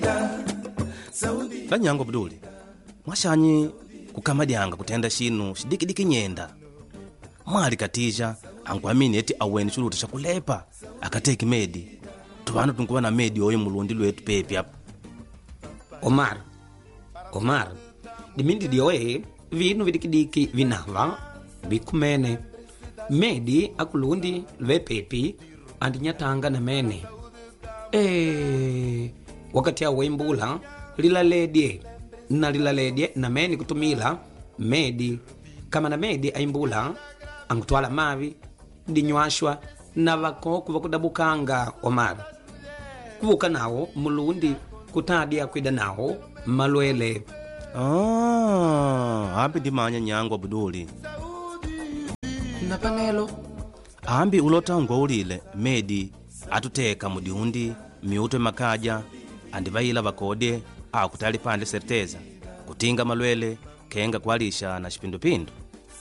Lanyango Abduli, mwashanyi kukamadyanga kutenda shinu shidikidiki nyenda. Mwali katija anguamini eti aweni chulutu chakulepa akateki medi. Tuvanu tunkuwa na medi oyo mulundi lwetu pepi hapa. Omar, dimindi dioe vinu vidikidiki vinava bikumene. Medi akulundi lwe pepi andinyatanga na mene. Wakati ya wembula lilaledye na meni kutumila medi. Kama na medi aimbula angutwala mavi ndinywashwa na vakoku vakudabukanga. Omar, kuvuka nao mulundi kutadia kwida nao malwele. Ambi dimanya Nyango Abduli. Napanelo Ambi ulota ulile medi atuteka mudiundi miuto makaja andivaila vakode kutali pande serteza kutinga malwele kenga kwalisha na shipindupindu.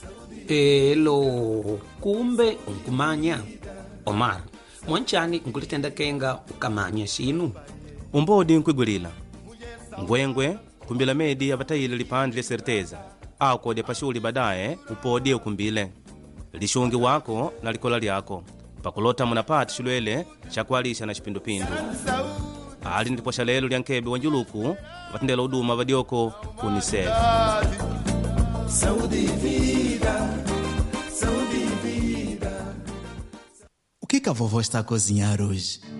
Kumbe unkumanya. Omar, mwanchani nkulitenda kenga ukamanya sinu umbodi nkwigulila ngwengwe kumbila medi avatayile lipande le serteza kode pashuli badaye upodi ukumbile lishungi wako na likola lyako pakulota munapati shulwele chakwalisha na shipindupindu. Ali ndipo shalelo lyankebe wanjuluku vatendela uduma vadioko UNICEF. O que a vovó está a cozinhar hoje?